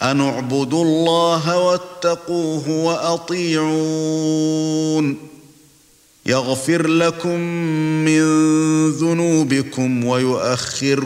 أن اعبدوا الله واتقوه وأطيعون يغفر لكم من ذنوبكم ويؤخركم